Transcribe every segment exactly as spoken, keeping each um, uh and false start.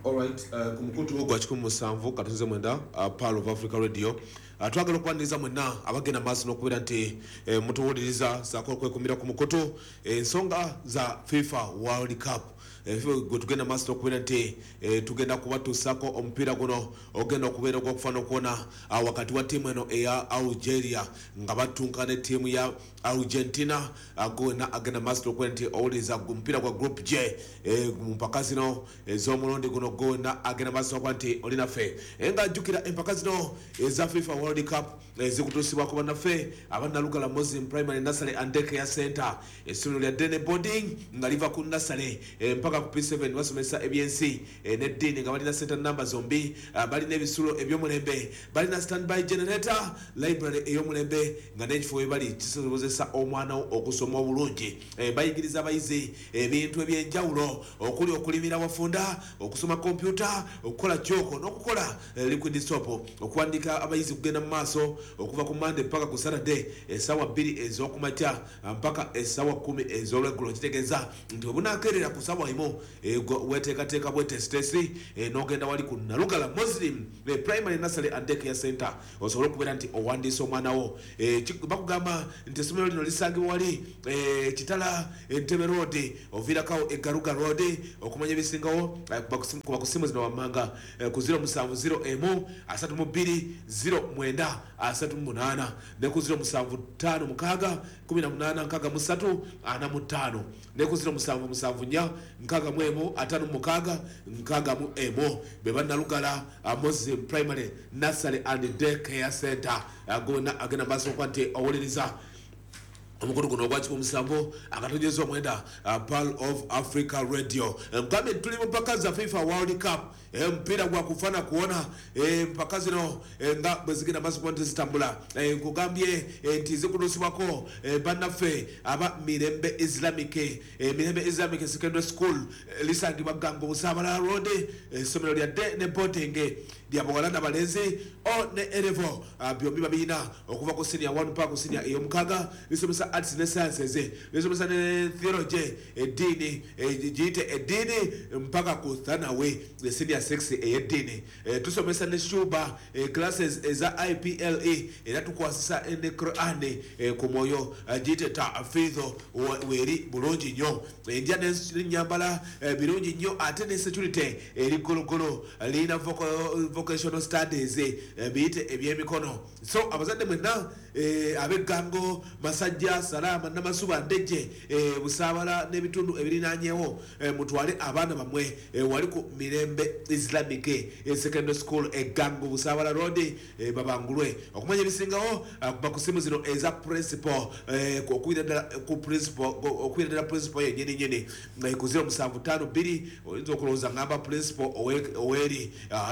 All right, uh, kumukutu gwa chikumu musanvu katunze mwenda uh, Pearl of Africa Radio. Uh, twagala okwaniriza mwenna abagenda maaso n'okubeera nti eh, mutuwuliriza saako okwekumira ku mukutu ensonga eh, za FIFA World Cup. Gwe tugenda maaso n'okubeera nti eh, tugenda kubatuusako omupiira guno ogenda okubeera ogw'okufaana okuwona uh, wakati wa ttiimu eno eya Algeria nga batunka ne ttiimu ya Argentina. uh, gonna agenda maaso n'okubeera nti owuliriza omupiira gwa Group J eh, mu mpaka zino ez'omulundi guno gonna agenda maaso n'okuba nti oli naffe nga ajjukira empaka zino eza FIFA World Cup ezikutuusibwako bannaffe abannalugala Muslim Primary Nursery and Daycare Center essomero lya Dene Boarding nga liva ku nursery mpaka ku P seven basomesa ebyensi n'eddiini nga balina center number zombi, balina ebisulo eby'omulembe, balina standby generator, library ey'omulembe nga n'ekifo we bali kisobozesa omwana okusoma obulungi. Bayigiriza abayizi ebintu ebyenjawulo okuli okulimira wafunda, okusoma kompyuta, okukola kyoko n'okukola liquid soap, okuwandika abayizi kugenda mu maaso okuva ku Monday mpaka ku Saturday essaawa bbiri ez'okumakya mpaka essaawa kkumi ez'olweggulo. Kitegeeza nti obunakerera ku ssaawa imo weteekateeka bwetesitesi n'ogenda wali ku Nalugala Muslim Primary Nursery and Daycare Center osobola okubeera nti owandiisa omwana wo. Bakugamba nti essomero lino lisangibwa wali Kitala Entebbe Road oviirakawo e Garuga Road. Okumanya ebisingawo kuba ku ssimu zino wammanga ku zero musanvu zero emu asatu mu bbiri zero mwenda asatu mu munaana ne ku zero musanvu ttaano mukaaga kumi na munaana nkaaga mu ssatu ana mu ttaano ne ku zero musanvu musanvu nnya nkaaga mu emu ataano mu mukaaga nkaaga mu emu. Be bannalugala Muslim Primary Nursery and Daycare Center gonna agenda maaso okuba nti owuliriza omukutu guno ogwa kikumu musanvu akatonyeza omwenda Pearl of Africa Radio. Mugambe tuli mu mpaka za FIFA World Cup mpira gwa kufaana kuona mpaka zino nga bwe zigenda maaso okuba nti zitambula. Nkugambye nti zikutuusibwako bannaffe aba Mirembe Islamic Mirembe Islamic Secondary School lisangibwa Gango Busaabala Road essomero lya Dene Boarding lya bawala n'abalenzi o ne Erevo byombi babirina okuva ku senior one mpaka ku senior ey'omukaaga lisomesa arts ne sciences lisomesa ne theology eddiini giyite eddiini mpaka ku thanawe senior six ey'eddiini. Tusomesa ne shuba classes eza I P L E era tukwasisa ne Quran ku mwoyo giyite tahfidho weri bulungi nnyo endya n'ennyambala birungi nnyo ate ne security eri gologolo lina vocational studies biyite ebyemikono. So abazadde mwenna ab'eggango Masajja Salama Namasuba Ndeje Busaabala n'ebitundu ebirinaanyeewo mutwale abaana bamwe wali ku Mirembe Islamic Secondary School eggango Busaabala Road babangulwe. Okumanya ebisingawo kuba ku simu zino eza principal okuwira ddala ku principal okuwira ddala principal yennyini nnyini ku zero musanvu ttaano bbiri oyinza okulowooza ngamba principal oweri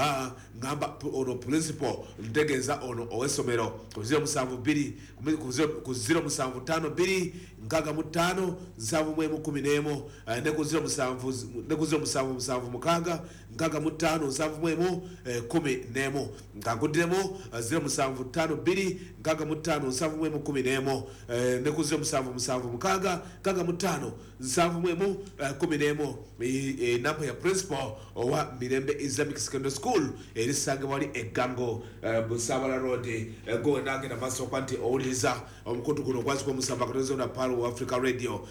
ngamba ono principal ntegeeza ono ow'essomero ku zero musanvu bbiri ku zero musanvu ttaano bbiri nkaaga mu ttaano nsanvu mu emu kumi n'emu ne ku zero musanvu ne ku zero musanvu musanvu mukaaga nkaaga mu ttaano nsanvu mu emu kumi n'emu nkaguddiremu zero musanvu ttaano bbiri nkaaga mu ttaano nsanvu mu emu kumi n'emu ne ku zero musanvu musanvu mukaaga nkaaga mu ttaano nsanvu mu emu kumi n'emu. Enamba ya principal owa Mirembe Islamic Secondary School erisangibwa wali eggango Busaabala Road. Gonna agenda maaso okuba nti owuliriza omukutu guno ogwa kikumu musanvu akatoneza na Pearl of Africa Radio.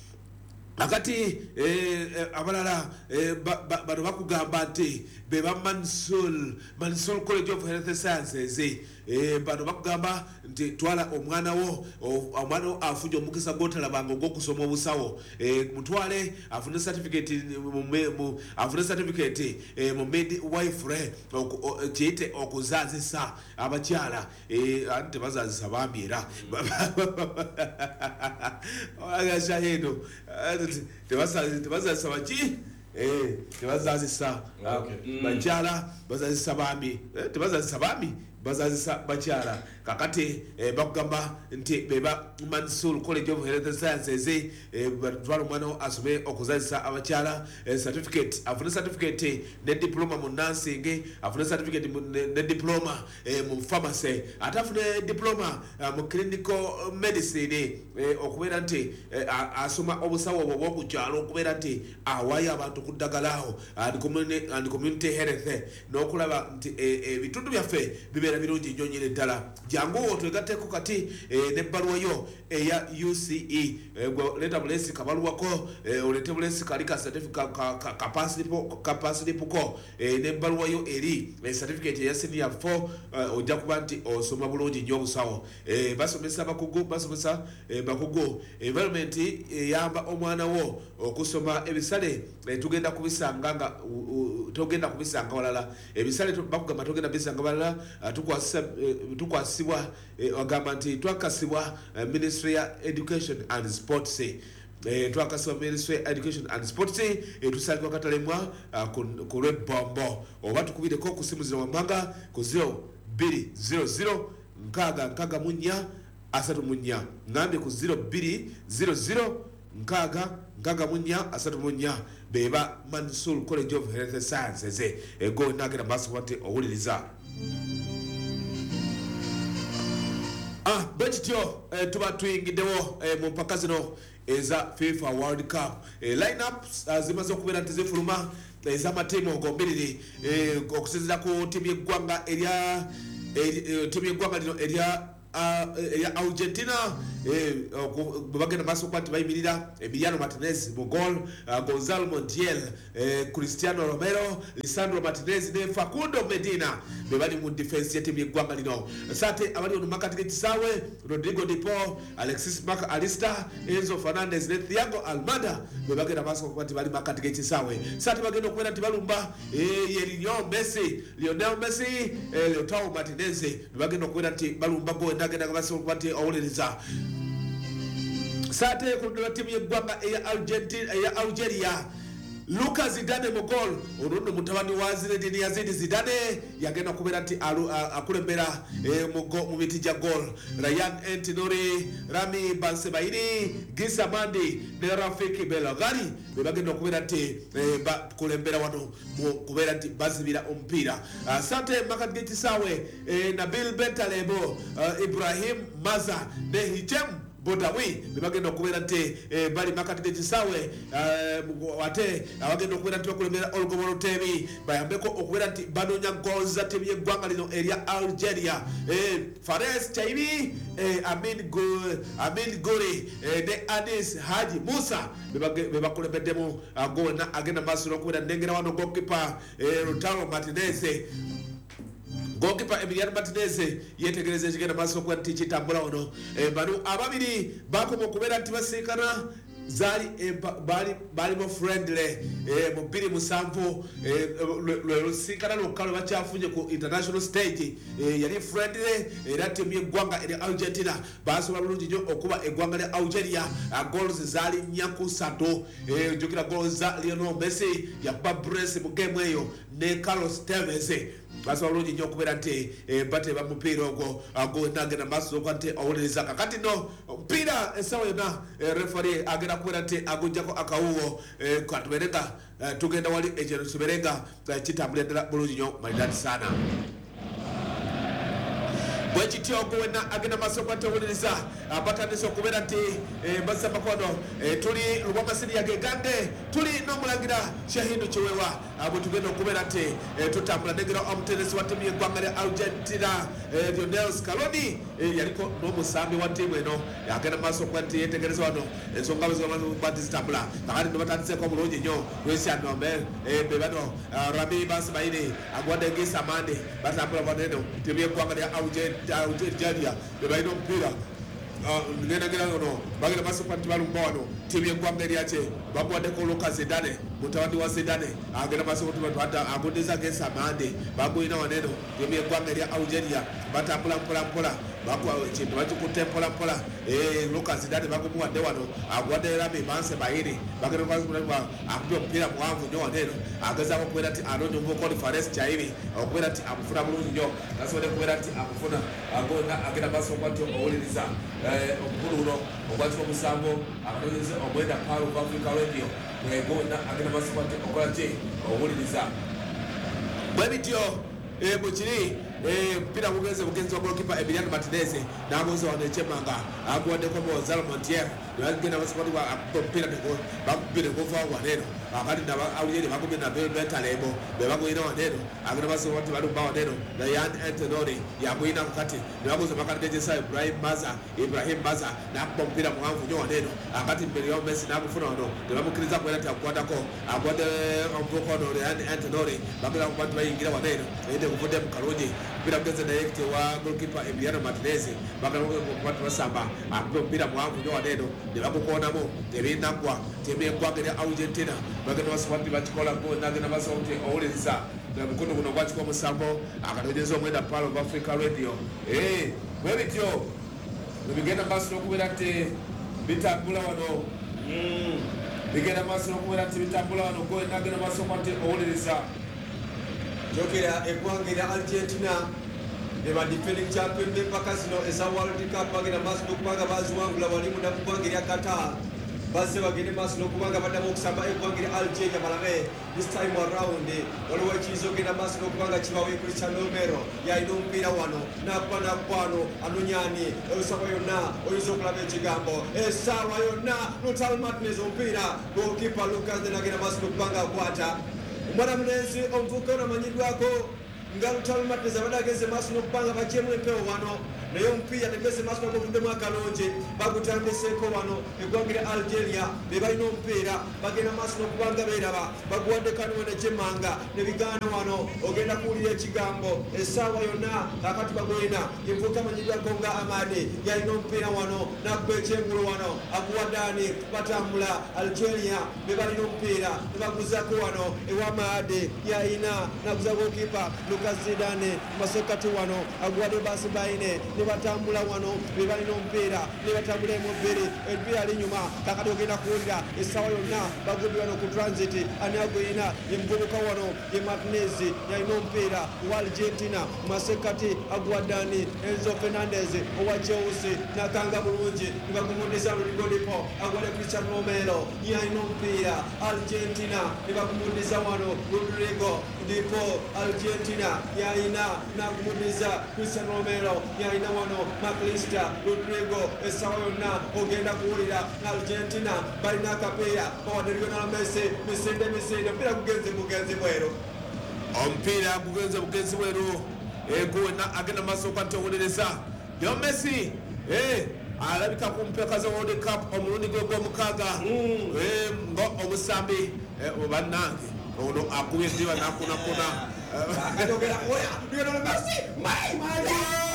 Akati abalala bano bakugamba nti be ba Mansour Mansour College of Health Sciences bano bakugamba nti twala omwana wo omwana wo afunye omukisa gw'otalabanga ogw'okusoma obusawo mutwale afune certificate afune certificate mu midwifery kiyite okuzaazisa abakyala ate tebazaazisa bambi era agashahendo tebazaazisa baki tebazaazisa bakyala bazaazisa bambi tebazaazisa bambi bazazisa bakyala kakati eh, bakugamba nti beba Mansour College of Health Sciences eh, batwala omwana asome okuzazisa abakyala eh, certificate afune certificate ne diploma mu nursing afune certificate ne, ne diploma eh, mu pharmacy atafune diploma uh, mu clinical medicine eh, okubeera nti eh, asoma obusawo obwo bw'okukyalo okubeera nti awaya abantu kuddagalawo and community, and community health n'okulaba nti ebitundu eh, eh, byaffe bibeera birungi nnyo nyine ddala jangu twegatteko kati eh, n'ebbaluwa yo eya U C E leta bulesi kabaluwako olete bulesi kali ka certificate capacity puko n'ebbaluwa yo eri certificate ya senior four ojja kuba nti osoma bulungi nnyo obusawo basomesa bakugu basomesa bakugu environment eyamba omwana wo okusoma ebisale tugenda kubisanga nga tugenda kubisanga walala ebisale bakugamba tugenda bisanga walala tukwasisa tukwasibwa agamba nti twakasibwa Ministry ya Education and Sports eh twakasibwa Ministry ya Education and Sports eh tusangwa katalemwa ku Red Bombo oba tukubireko ku simu zino wamanga ku zero two zero zero nkaga nkaga munya asatu munya ngambe ku zero two zero zero nkaga nkaga munya asatu munya beba Mansour College of Health Sciences eh go nagera basu wate owuliriza ah betityo eh, tuba tuyingidewo eh, mu mpaka zino eza FIFA World Cup eh, lineups uh, zimaze okubeera nti zifuluma ez'amatiimu ogombiriri eh, okusinziira ku tiimu y'eggwanga erya eh, tiimu y'eggwanga lino erya ya Argentina bagenda maaso kwati bayimirira Emiliano Martinez mu goal Gonzalo Montiel Cristiano Romero Lisandro Martinez ne Facundo Medina bebali mu defense ya timu y'eggwanga lino sate abali mu makati g'ekisaawe Rodrigo Di Paul Alexis Mac Allister Enzo Fernandez ne Thiago Almada bebagenda maaso kwati bali makati g'ekisaawe sate bagenda okubeera nti balumba Lionel Messi Lionel Messi Lautaro Martinez bebagenda okubeera nti balumba go nagenda gabaso kwati owuliriza sate ku timu y'eggwanga eya Argentina eya Algeria Lucas Zidane mu goal orundo mutabani wa Zinedine Yazid Zidane yagenda kubeera nti akulembera mu biti gya goal Ryan Antinori Rami Bansebaini Gisa Mandi ne Rafiki Belagari bebagenda okubeera nti kulembera wano kubeera nti bazibira omupiira sate makati g'ekisaawe Nabil Bentalebo Ibrahim Maza ne Hichem Bodawi bibagenda okubeera nti bali makati g'ekisaawe ate abagenda okubeera nti bakulembera Olugomoro Temi bayambeko okubeera nti banoonya goals za ttiimu y'eggwanga lino erya Algeria Fares Taimi Amin Amin Guri ne Anis Haji Musa bebakulembeddemu gona agenda maaso n'okubeera nnengera wano goalkeeper Lautaro Martinez goalkeeper Emiliano Martinez yetegereza ekigenda maaso okuba nti kitambula ono bano ababiri bakoma okubeera nti basinkana zali bali bali mo friendly mu bbiri musanvu lusinkana lwokka lwe bakyafunye ku international stage yali friendly era ttiimu y'eggwanga erya Argentina basobola bulungi nnyo okuba eggwanga lya Algeria goals zali nnya ku ssatu njukira goals za Lionel Messi yakuba brace mu game eyo ne Carlos Tevez basobola bulungi nnyo okubeera nti bateba mupiira ogwo gwe nagenda maaso okuba nti owuliriza kakati no omupiira essaawa yonna refari agenda kubeera nti agujjako akawuwo katubeere nga tugenda wali ekyo kibeere nga kitambulira ddala bulungi nnyo maridadi sana bwekityo ogwo wenna agenda maaso okuba nti owuliriza batandise okubeera nti bazza makono tuli Lubwamasiri yagegange tuli n'omulangira Shahindu Kiwewa bwe tugenda okubeera nti tutambula negera omuteresi wa ttiimu y'eggwanga lya Argentina Lionel Scaloni yaliko n'omusambi wa ttiimu eno agenda maaso okuba nti yetegereza wano ensonga bweziba nti zitambula kakati no batandiseko bulungi nnyo Luciano be bano Rami Bansebaini agwadde Gisa Mandi batambula wano ttiimu y'eggwanga lya Algeria bebalina omupiira ngenda ngera ono bagenda maaso okuba nti balumba wano ttiimu y'eggwanga eryakye bagwaddeko Lucas Zidane mutabani wa Zidane agenda maso kutubata agondeza gesa mande bagoina waneno yemye gwanga lya Algeria batambula mpola mpola bakwa chintu bachi kutempola mpola eh Lucas Zidane bakumwa de wano agwade rabe banse bahiri bagenda kwazi kulwa akupyo mpira mwanvu nyo waneno agaza kukwera ati anonyo mbo conference cha hivi okukwera ati amufuna bulungi nyo nasode kukwera ati amufuna agona agenda maso kwati owuliriza eh omukulu uno okwati ko musambo akonyeze omwenda Power of Africa Radio ngona agenda maso kwati okwati owuliriza bwebityo eh muchiri eh mpira kugenze bugenzi wa goalkeeper Emiliano Martinez na agozo wa Nechemanga agwade ko Mozalo Montier bagenda basipoti wa mpira de go bakupire ko fa wa neno akati na awuyeli bakube na bel beta lebo be bagoina wa neno agenda basipoti balu ba wa neno na Yan Antonori ya goina kati ne bagozo bakati de sa Ibrahim Maza Ibrahim Maza na ko mpira mwanvu nyo wa neno akati mbele ya Messi na kufuna no de bamukiriza ko yata kwada ko agwade omboko no Yan Antonori bagenda ko batu bayingira wa neno ende kuvude mukaroje mpira kugenze direct wa goalkeeper Emiliano Martinez bagenda ko batu basamba akubyo mpira mwanvu nyo wa neno de bakukona mo tebinda kwa tebe kwagere Argentina bagenda baswati bakikola ko nagenda basawuti owuliriza na mukono kuno kwachiko musambo akatojezo mwenda Power of Africa Radio eh webityo bigenda baso kubera te bitambula wano mm bigenda baso kubera te bitambula wano ko nagenda baso kwati owuliriza jokera ekwangera Argentina eba defending champion de pakasino esa World Cup bagenda baso kubanga bazuwangula walimu na kubangera Qatar base bagende maso no kubanga badamu kusamba ekwangire Algeria balame this time around waliwo ekizo genda maso no kubanga kibawe Cristiano Romero ya ino mpira wano na pana kwano anunyani osaba yonna oyizo kulaba ekigambo esawa yonna Lautaro Martinez mpira goalkeeper Lucas de nagenda maso no kubanga akwata umwana mnezi omvuka na manyidwako nga Lautaro Martinez abadageze maso no kubanga bachemu empeo wano nayo mpira tegese maso ko kunde mwakalonje bagutambise ko wano egwangire Algeria bebalino mpira bagena maso no kubanga beraba bagwande kanwe ne chemanga ne bigana wano ogenda kulira ekigambo esawa yona akati bagoina imvuka manyija konga amade yalino mpira wano nakwechengulu wano akuwadani batambula Algeria bebalino mpira baguza ko wano ewamade yaina naguza goalkeeper Lucas Zidane masekati wano agwade basi baine batambula wano bebalino mpira ne batambula mubiri empira ali nyuma kakati ogenda kuwulira esawa yonna bagubi wano ku transit ani agoyina emvubuka wano ye Martinez yalina mpira wa Argentina masekati agwadani Enzo Fernandez owa Chelsea nakanga bulungi nibagumundisa luligolipo agwade Cristiano Romero yalina mpira Argentina nibagumundisa wano Rodrigo ndipo Argentina yalina nagumundisa Cristiano Romero yalina wano Maklista Rodrigo esawa yonna ogenda kuwulira Argentina balina akapeera bawadde na Messi misinde misinde mpira kugenze kugenze bwero ompira kugenze kugenze bwero egona agenda maso kwati owuliriza yo Messi eh alabika kumpeka za World Cup omulundi gwe gwo mukaga eh ngo omusambi obanange ono akuye ndiwa nakuna kuna akatokera oya Lionel Messi mai mai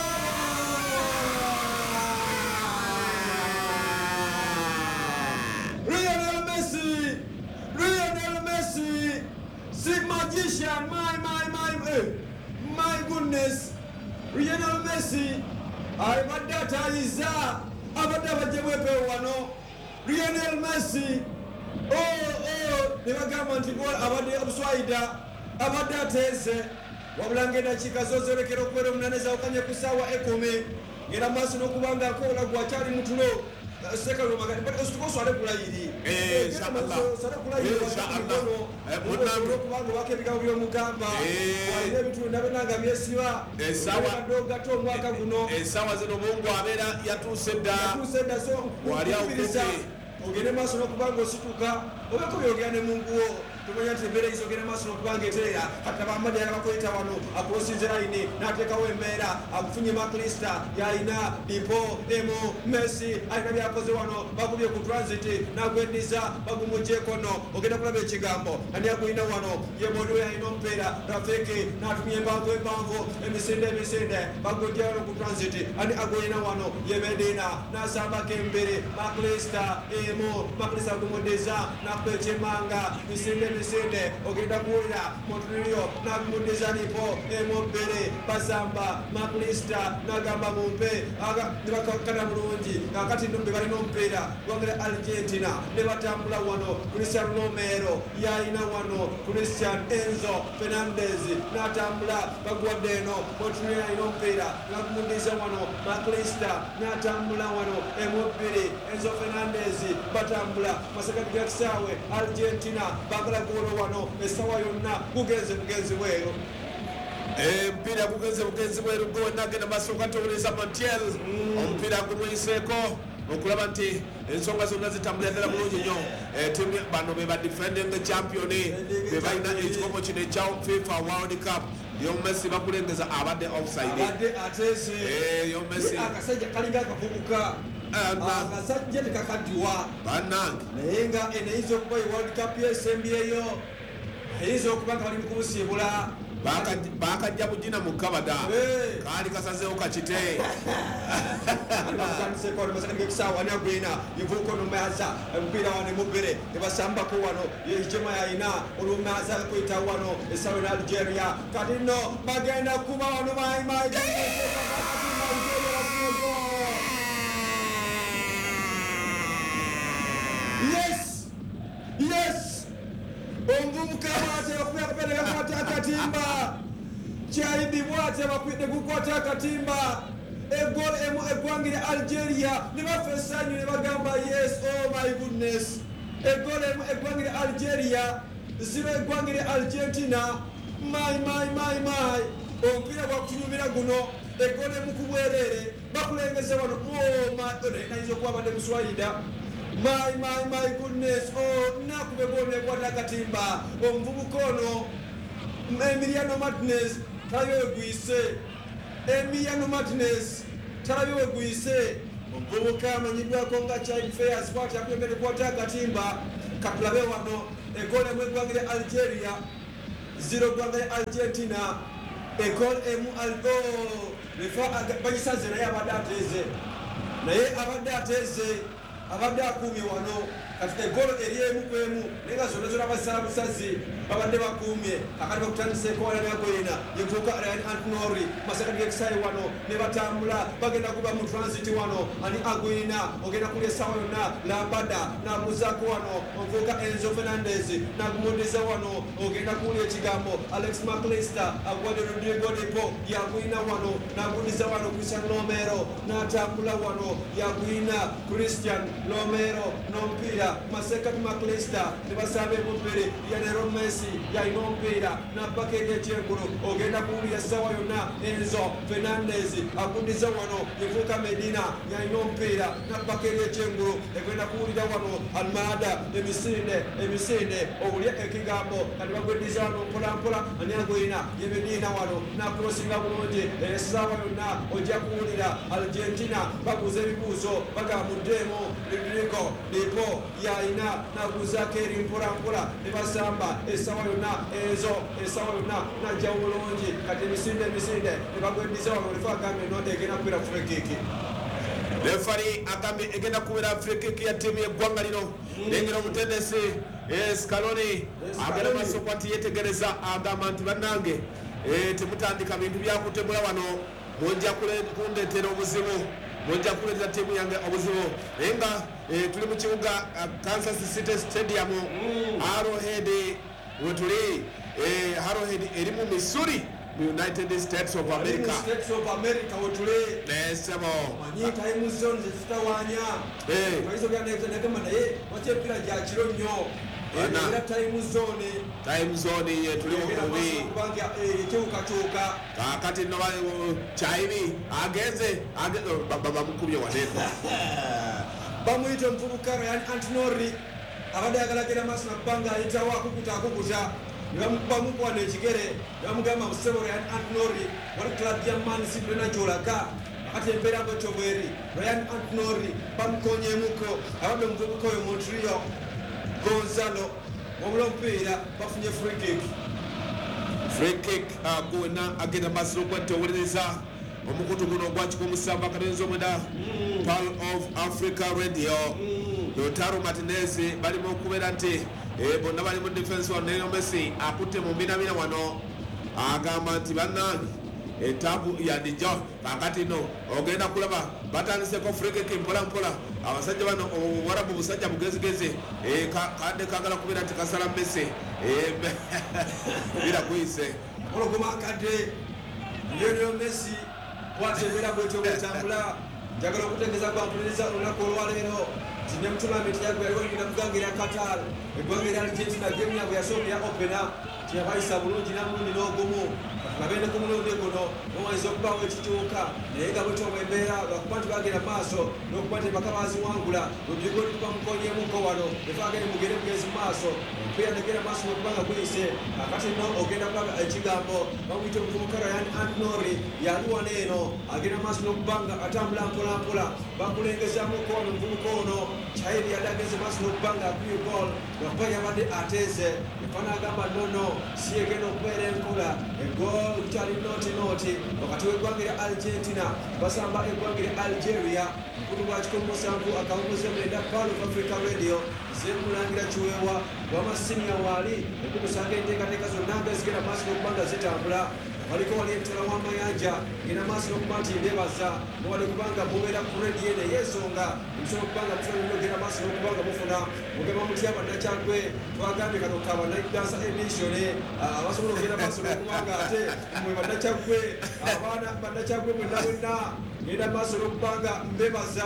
Lionel Messi, Lionel Messi, sick magician, my, my, my, uh, my goodness, Lionel Messi, I want that is a, I want that wano, Lionel Messi, oh, oh, the government to go about the upside, about that is, wabulangenda chikazozo lekero kwero mnaneza okanye kusawa ekome, ngera maso nokubanga akola gwachali mutulo. Seka lo magari but ostuko swale kula yidi eh inshallah inshallah eh munamro kubango bake bikabyo mukamba wale bitu nabanga byesiwa eh sawa doga to mwaka guno eh sawa zeno Mungu abera yatuseda yatuseda so wali akuti ogene maso no kubango situka obeko byogane Mungu wo tumanya nti embeera eyisogera maaso n'okubanga eteera kati abamadi yala bakweta wano akulosinze layini n'ateekawo embeera akufunye makrista yalina dipo emu messi alina byakoze wano bagubye ku transit n'agwendiza bagumugyekono ogenda kulaba ekigambo ani agulina wano yebodi we yalina omupeera rafiki n'atumya empanvu empanvu emisinde emisinde bagujja wano ku transit ani agulina wano yemedina n'asambako embere makrista emu makrista agumudiza n'akuba ekyemmanga misinde misinde ogenda kuwulira motunulyo n'agumudiza nipo emu bbere basamba makrista n'agamba mumpe nebakakana bulungi kakati nombe balina omupeera gwangere Argentina ne batambula wano Cristiano Romero yalina wano Christian Enzo Fernandez n'atambula bagwadde eno motunulyo yalina omupeera n'agumudiza wano makrista n'atambula wano emu bbiri Enzo Fernandez batambula masekati ga kisaawe Argentina bagala golo wano essaawa yonna gugenze bugenzi bweru mpira gugenze bugenzi bweru gwe nagenda maaso katowoleza Montiel omupiira gumwiseeko okulaba nti ensonga zonna zitambulira ddala bulungi nnyo tiimu bano be ba defending champion be balina ekikopo kino ekya FIFA World Cup yo Messi bakulengeza abadde offside abadde atese yo Messi akasajja kalinga akavubuka akasajja tekakaddiwa bannange naye nga eneyinza okuba World Cup yesembireyo eyinza okuba nga bali mu kubusiibula bakajja bugina mu kabada kaali kasazeewo kakite ekisaawa agwina ivuuko nomayaza omupiira wano emubbere nebasambako wano yejema yayina olumayaza kwita wano esaawa ne Algeria kati nno bagenda kuba wano mayimayi yes yes omuvubuka bwate bakwira kupenda gakwata akatimba kyaibi bwate bakwidde gukwata akatimba egol emu eggwangire Algeria ne bafa essanyu ne bagamba yes oh my goodness egol emu eggwangire Algeria ziro eggwangire Argentina my my my my omupiira gwakutunyumira guno egol emu ku bwereere bakulengeze wano oh my nayinza okuba badde muswayida my my my goodness oh nakube bone kwata akatimba omuvubuka ono Emiliano Martinez tayo gwise Emiliano Martinez tayo gwise omuvubuka amanyiddwako nga Child Fairs kwata yakwembere kwata akatimba katulabe wano egole mu eggwangire Algeria zero gwangire Argentina egole emu algo lefa bagisaze naye abadde ateze naye abadde ateze abadde akuumye wano kati egolo eri emu ku emu naye nga zonna zonna abasala busazi babadde bakuumye kakati bakutandiseeko wala nagoyina yevuuka Ryan Antinori masakati gekisaayi wano ne batambula bagenda kuba mu transit wano ani agwina ogenda kulya essaawa yonna lambada n'amuzaako wano omuvuuka Enzo Fernandez n'agumudiza wano ogenda kuwulya ekigambo Alex Makrista agwadde Rodrigo Depo yagwina wano n'agudiza wano Cristian Romero n'atambula wano yagwina Christian Romero n'omupiira masekati Makrista ne basaba emubbere yanero Messi yalina omupiira n'abbakeri ekyengulu ogenda kuwulira essaawa yonna Enzo Fernandez agudiza wano yevuuka Medina yalina omupiira n'abbakeri ekyengulu egenda kuwulira wano Almada emisinde emisinde owulya ekigambo kati bagweddiza wano mpolampola ani agwina ye Medina wano n'akulosinga bulungi essaawa yonna ojja kuwulira Argentina babuuza ebibuuzo bagamuddemu Rodrigo Depo yalina n'aguzaako eri mpolampola ne basamba essaawa yonna ezo essaawa yonna najjawo bulungi kati emisinde emisinde ne bagweddiza wano lefa agambye no egenda kubeera free kick refari agambye egenda kubeera free kick ya ttiimu y'eggwanga lino nengera omutendesi Scaloni agenda maaso kwati yetegereza agamba nti bannange temutandika bintu byakutemula wano mujja kundeetera obuzibu mujja kuleetera ttiimu yange obuzibu naye nga tuli mu kibuga Kansas City Stadium Arrowhead wetuli Arrowhead eri mu Missouri United States of America States of America wetuli nesebo manyi time zone zitawanya kaizo gyanete nakama naye wache pira gya kiro nnyo era time zone time zone ye tuli obubi kubanga ekyuka kyuka kakati no chaibi ageze baba mukubye waneko bamuyita omuvubuka Ryan Antinori abadde agalagera maaso nabbanga ayitawo akukuta akukuta nebamukubamuku wano ekigere nebamugamba musebo Ryan Antinori wali club ya Man City tolina gyolaga ate embeera bwetyo bweri Ryan Antinori bamukonyemuko abadde omuvubuka oyo Montreal Gonzalo wabula omupiira bafunye free kick free kick gwena agenda maaso n'okwetowoleza omukutu guno ogwakikumusamba akatenzi omwenda Pearl of Africa Radio Lautaro Martinez balimu okubeera nti bonna bali mu defense wa Lionel Messi akutte mu mbinabina wano agamba nti bannange etabu yadijja kakati no ogenda kulaba batandiseko free kick mpola mpola abasajja bano obwarabu busajja bugezigeze kadde kagala kubeera nti kasala Messi bira kuyise oluguma kadde Lionel Messi watembeera bwetyo bwetambula njagala okutegeeza kwampuliriza olunaku olwaleero tine mu tournament yagwe yaliwo nyina muganga erya Qatar eggwanga erya Argentina gemu yabwe yasooka ya opena tiyabayisa bulungi namulundi n'ogumu babeene ku mulundi guno mumanyiza okubawo ekituuka naye nga bwetyo bwembeera lwakuba nti bagenda maaso n'okuba nti mpaka baziwangula ludigo lituba mukonyemuko wano efagene mugere mugezi maaso omupiira negenda maaso n'okubanga guyise akati no ogenda kulaga ekigambo bamuyita omuvubuka Ryan Antinori yali wano eno agenda maaso n'okubanga atambula mpolampola bakulengezamuko ono omuvubuka ono Chayiri yali ageze maaso n'okubanga akuye gol lwakuba yabadde ateeze efana agamba nono si egenda okubeera enkula egol kukyali noti noti wakati w'eggwanga erya Argentina basamba eggwanga erya Algeria mukulu gwa kikumi musanvu akawunguze mwenda Pearl of Africa Radio zemulangira kiweewa wamasinia waali ekumusanga enteekateeka zonna nga zigenda maaso n'okubanga zitambula waliko wali emitola w'amayanja ngenda maaso n'okuba nti ndebaza muwali kubanga mubeera ku redi ene y'ensonga ebisobola okubanga musobola ogenda maaso n'okubanga mufuna mugema mutya bannakyagwe twagambye kano ka bannaidansa emisione abasobola ogenda maaso n'okubanga ate mwe bannakyagwe abaana bannakyagwe mwenna bwenna ngenda maaso n'okubanga mbebaza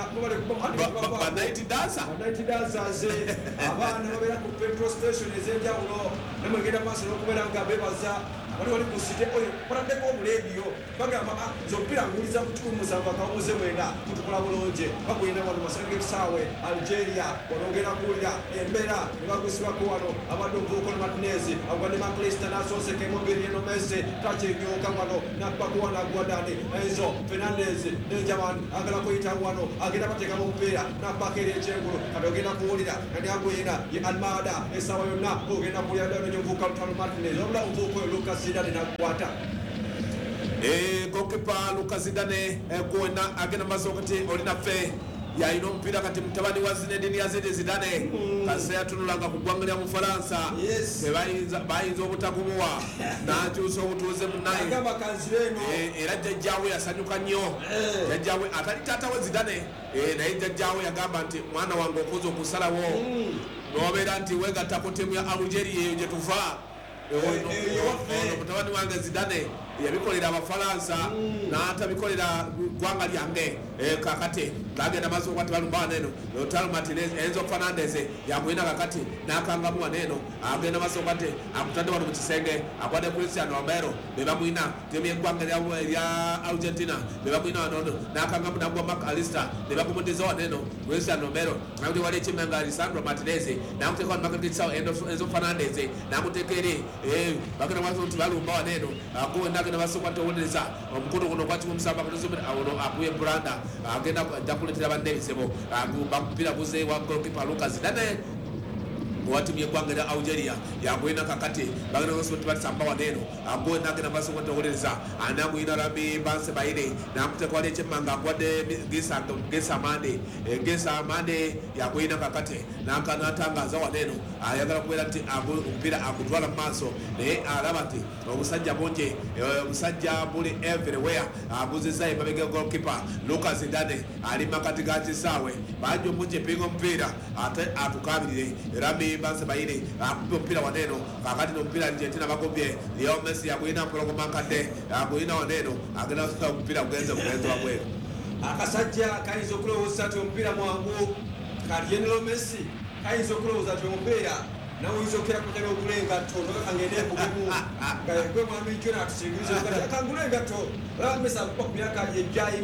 banaiti dansers abaana babeera ku petrol station ez'enjawulo namwe ngenda maaso n'okubeera nga mbebaza wali wali kusite oyo baladdeko omuleediyo bagamba zompira nguliza ku kikumi musanvu akawumuze mwenda kutukola bulungi bagwina wano masange kisaawe Algeria wanongera kuwulira embeera nebagusibako wano abadde omuvubuka Martinez agwadde Macrista nasosekemu Lionel Messi takinyooka wano nakbaku wano agwadani Enzo Fernandez Benjamin agala kuyita wano agenda bateekamu omupiira nakbaka eri ekyengulu kati ogenda kuwulira nani agwina ye Almada esaawa yonna ogenda kuwulira ddala omuvubuka Lautaro Martinez wabula omuvubuka oyo Lucas Zidane nakwata gokipa Lucas Zidane gwena agenda maaso kati olina ffe yalina omupiira kati mutabani wa Zinedine Zidane kaseera atunulanga ku ggwanga lya Mufalansa bayinza obutagumuwa n'akyusa obutuuze munnaye era jjajjaawe yasanyuka nnyo jjajjaawe atali taata we Zidane naye jjajjaawe yagamba nti mwana wange okoze okusalawo n'obeera nti wegattako ttiimu ya Algeria eyo gye tuva ono mutabani wange Zidane yabikolera Abafalansa n'atabikolera ggwanga lyange kakati ngagenda maaso kwati balumba neno Lautaro Martinez Enzo Fernandez yagwina kakati n'akangamu waneno agenda maaso kwati akutadde wano mu kisenge akwade Cristiano Romero bebamwina ttiimu y'eggwanga lya Argentina bebamwina wanono n'akangamu nagwa McAllister nebagumuddiza waneno Cristiano Romero nakuti wali ekimenga Lisandro Martinez nakuteeka wano makatisawo Enzo Fernandez nakuteeka eri bagenda maaso nti balumba waneno akuwenda agenda maaso kwati owuliriza omukono guno gwakikumi musanvu akatusomera ono akuye Branda agenda ajja kuleetera banne ebisebo bamupiira buze wa goalkeeper Lucas Zidane watimu y'eggwanga lya Algeria yagwina kakati bagenda maaso nti batisamba waneno agwe nagenda maaso kwati owuliriza anamwina Rami Bansebaire namuteeka wali ekyemmanga agwadde Gesa Mande Gesa Mande yagwina kakati n'atangaza waneno ayagala kubeera nti omupiira agutwala mu maaso naye alaba nti omusajja bungi omusajja buli everywhere aguzizza emabega goalkeeper Lucas Zidane ali makati ga kisaawe bangi omungi empinga omupiira ate atukabirire Rami Bansebaire akuba omupiira waneno kakati n'omupiira Argentina bagombye Lionel Messi yagwina mpologoma nkadde agwina waneno agenda omupiira gugenze bugenze wabweru akasajja kayinza okulowooza nti omupiira mwangu kati Lionel Messi kayinza okulowooza nti omupiira nawe oyinza okera kutera ogula engatto nokakangende ekugemu gwe mwami jona atusigiriza akangula engatto olaba Messi akuba ku myaka egyayina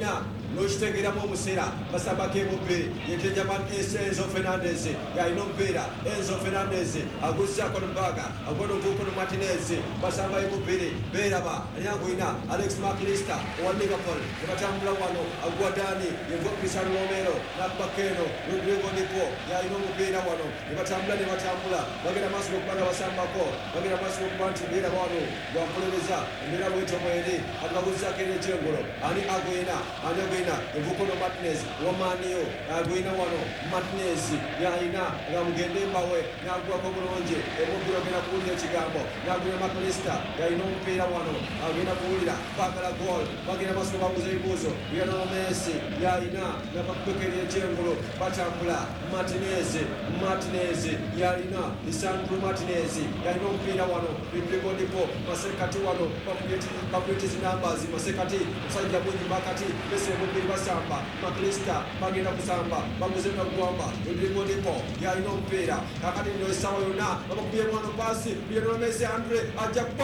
nokitegeramu omuseera basambako emubiri yetenjaman Enzo Fernandez yalina omupiira Enzo Fernandez aguzizako nombaga agona ogukono Martinez basamba emubiri beraba alyangoina Alex McAllister owa Liverpool nebatambula wano agwa Dani yengo Cristiano Romero nakubakeno Rodrigo Nipo yalina omupiira wano nebatambula nebatambula bagenda maaso okubanga basambako bagenda maaso okuba nti beraba wano lwampololeza embeera bwetyo mweri agaguzizako ekyengolo ani agwina ani agwina envukono Martinez wamaniyo agwina wano Martinez yalina nga mugende mbawe nagwako bulungi emupira ogenda kuwulira ekigambo nagwina McAllister yalina omupiira wano agenda kuwulira bagala gol bagenda maaso babuuza ebibuuzo Lionel Messi yalina nakakubekera ekyengolo batambula Martinez Martinez yalina Lisandro Martinez yalina omupiira wano Rodrigo Nipo masekati wano bakuleti zinambazi masekati musajja mwingi makati bese mubiri basamba McAllister bagenda kusamba baguzena kugwamba Rodrigo Nipo yalina omupiira kakati nno esawa yonna babakubye mwana pasi Lionel Messi Andre ajja kuba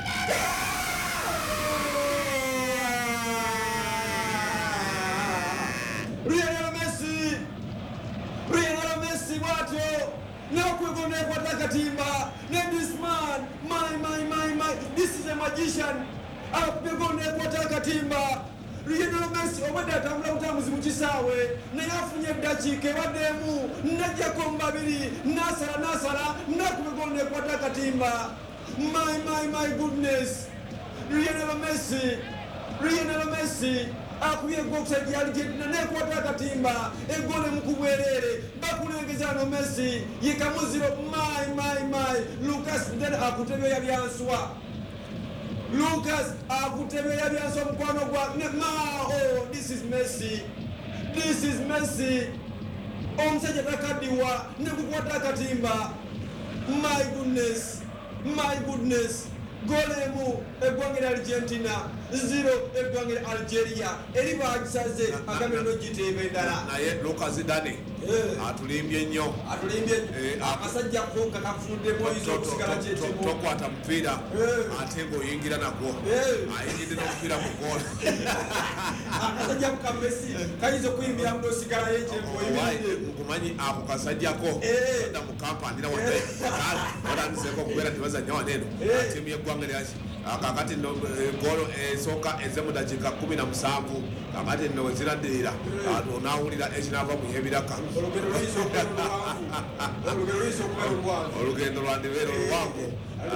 Lionel Messi Lionel Messi bwatyo nakwegona ekwata katimba ne this man my my my my this is a magician akwegona ekwata katimba Lionel Messi obadde atambula butambuzi mu kisaawe naye afunye eddakiika ebaddemu najjako mbabiri nasala nasala nakwegona ekwata katimba my my my goodness Lionel Messi Lionel Messi akubye goksa gyali gyedina nekwata akatimba egole mukubwerere bakulengeza no Messi yikamuziro my my my Lucas then akutebyo ya byanswa Lucas akutebyo ya byanswa mukwano gwa ne ma oh this is Messi this is Messi omusajja takadiwa nekukwata akatimba my goodness my goodness golemu eggwanga Argentina zero eggwanga Algeria eri bagisaze akameno gitebe endala naye Lucas Dane atulimbye nnyo atulimbye akasajja konka kafunde moyizo kusigala kyetimo tokwata mupiira ate ng'oyingira nagwo ayingidde n'omupiira mu goolo akasajja ka Messi kayiza okuyimbira mu osigala yekyembo nkumanyi ako kasajjako da mu kampandira wadde olandiseko okubeera tebazannya waneeno tiimu y'eggwanga lyaki kakati goolo esooka eze mu dakiika kumi na musanvu kakati nno weziraddirira onaawulira ekinaava mu y'ebiraka olugendo lwandibeera oluwanvu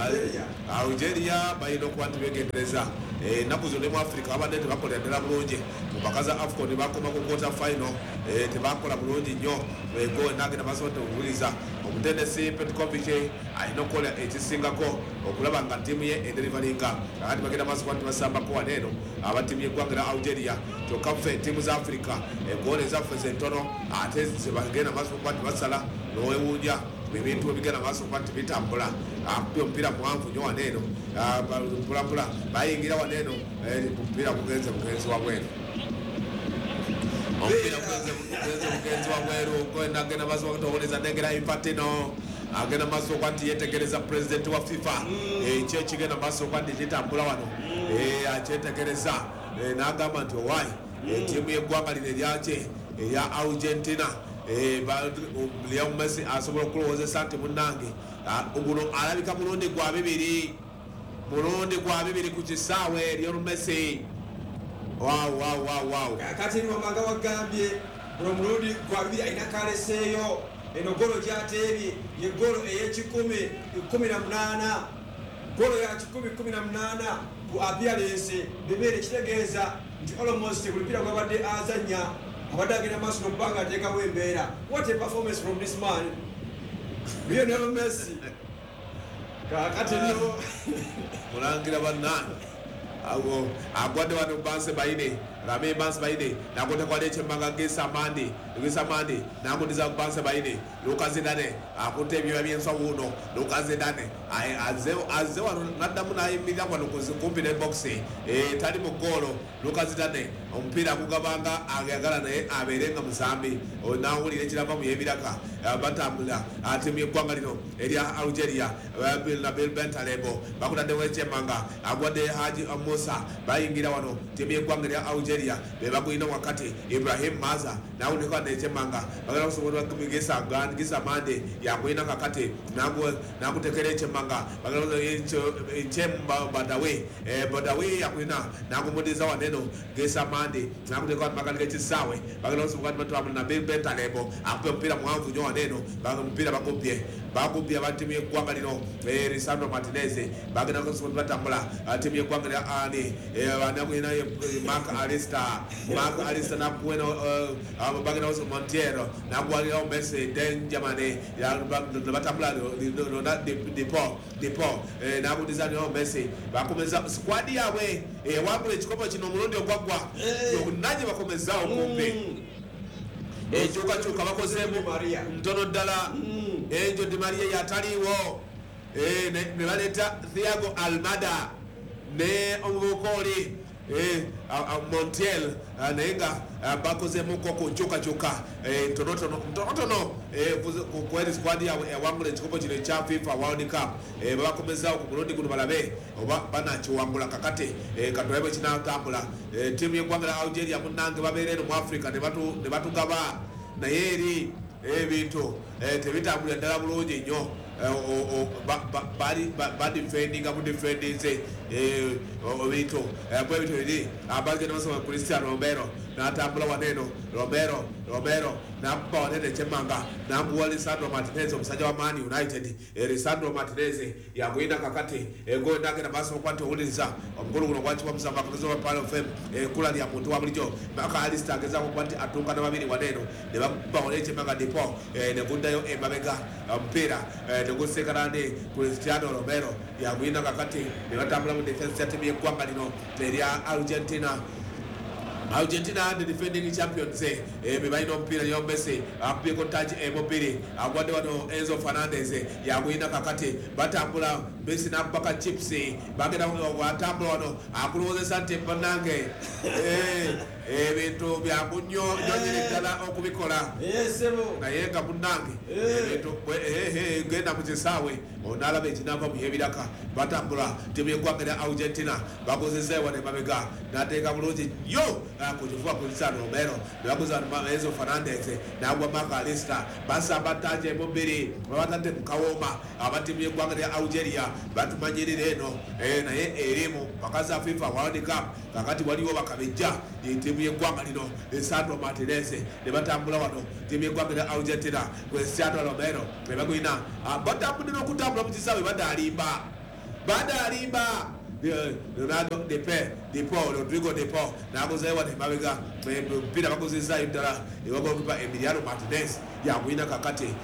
Algeria balina okuba nti begendereza ennaku zonna mu Africa babadde tebakolera ddala bulungi mu mpaka za AFCON bakoma ku quarter final tebakola bulungi nnyo ego nagenda basobola okuwuliza omutendesi Petkovic alina okukola ekisingako okulaba nga ttiimu ye ederivalinga kakati bagenda maaso kuba nti basambako waneeno aba ttiimu y'eggwanga lya Algeria kyokka ffe ttiimu za Africa egoolo ezaffe zentono ate zebagenda maaso kuba nti basala n'owewuunya ebintu ebigenda maaso kuba nti bitambula akubye omupiira muwanvu nnyo waneeno mpulapula bayingira waneeno omupiira gugenze mugenzi wabweru omupiira gugenze mugenzi wabweru gwenda agenda maaso okutowoleza ndengera Infantino agenda maaso okuba nti yetegereza pulezidenti wa FIFA ekyo ekigenda maaso okuba nti kitambula wano akyetegereza n'agamba nti owaayi ttiimu y'eggwanga lino eryakye eya Argentina Lionel Messi asobola okulowoozesa nti munnange guno alabika mulundi gwa bibiri mulundi gwa bibiri ku kisaawe Lionel Messi wow wow wow wow kati ni wamanga wagambye guno mulundi gwa bibiri alina kaleseeyo eno golo gyateebye ye golo ey'ekikumi kumi na munaana golo ya kikumi kumi na munaana ku appearance bebeere kitegeeza nti almost buli mpira gwabadde azannya abadde agenda maaso n'okubbanga ateekawo embeera. What a performance from this man Lionel Messi. Kakati nno mulangira bannange awo agwadde wano Banse Baine Rame Banse Baine nakwenda kwa leche mbanga Gesa Mande Gesa Mande nakundiza Banse Baine Lucas Dane akunte ebyo byenso wuno Lucas Dane aze aze wano nadamu na imirira wano kumpi ne box eh tali mu golo Lucas Dane ompira kugabanga agagala naye aberenga musambi onawulira ekirava mu yebiraka batambula ate mu gwanga lino eria Algeria na Bill Bentalebo bakutadde weche manga agwadde Haji Musa bayingira wano timu y'eggwanga lya Algeria Algeria bebagwina wakati Ibrahim Maza na ulikuwa nechemanga bagala kusobola kumigesa gan gisa mande yagwina kakati nagu nagu tekere chemanga bagala chemba badawe eh badawe yagwina nagu modiza waneno gesa mande nagu tekwa magala chisawe bagala kusobola matu na beta lebo apo mpira mwanvu nyo waneno bagala mpira bakopie bakopie batimye kwanga lino eh Lisandro Martinez bagala kusobola batambula atimye kwanga ya ani eh wanagwina Mark Alista Mark Alista na kuena uh, bagana was Montiero na gwalira Messi Denjamane ya batambula de de Paul de Paul eh na kudizani o Messi bakomeza squad yawe eh wabule chikopo kino murundi ogwagwa yo naje bakomeza okumbe eh chuka chuka bakozemu Maria mtono dala eh Njo Di Maria yataliwo eh ne baleta Thiago Almada ne omukoli eh Montiel nenga bakoze muko kuchuka chuka eh tonoto tonoto eh kweli squad ya wangule chikopo chile cha FIFA World Cup eh bakomeza ku Burundi kuno balabe oba bana chiwangula kakate eh katwebe china tambula eh timu y'Egwanga Algeria munange baberero mu Africa ne batu ne batugaba na yeri eh bintu eh tebitambula ndala bulungi nnyo o bari bari defending abu defending say eh obito eh bwe bito ndi abaje no so Cristiano Romero na tambula waneno Romero Romero na mpa wanene chemanga na mbuwa Lisandro Martinez omusajja wa Man United eh Lisandro Martinez yagwina kakati eh go ndage na baso kwante uliza omukulu kuno kwachi wa musamba kazo wa Palo F M eh kula ya muntu wa bulijo maka Alista ageza ko kwante atunga na babiri waneno ne bampa wanene chemanga depo eh ne gundayo e mabega mpira eh ne gusekarande Cristiano Romero yagwina kakati ne batambula mu defense ya timu y'Egwanga lino ya Argentina Argentina the defending champions eh me baino mpira yo Messi apye kontaji e mobili agwade wano Enzo Fernandez yagwina kakati batambula Messi na mpaka chips bagenda watambula wano akuloze sante panange eh eh bintu bya kunyo nyonyere dala okubikola yesebo na yenga munange bintu eh eh genda mukisawe onala bejinava muhebiraka batambula timu y'Egwanga Argentina bakozezewa ne babega nateka bulungi yo kujivua Cristiano Romero bakoza Enzo Fernandez na agwa Mark Alista basa bataje mobili babatate mukawoma abatimu y'Egwanga Algeria batumanyirire eno eh na ye erimu bakaza FIFA World Cup kakati waliwo bakabejja timu y'Egwanga lino Lisandro Martinez ne batambula wano timu y'Egwanga Argentina Cristiano Romero ne bagwina batambula okutambula mu kisawe badalimba badalimba Leonardo de Pe de Paul Rodrigo de Paul na agozewa ne mabega mpira bakozeza indala ebagokupa Emiliano Martinez yagwina kakati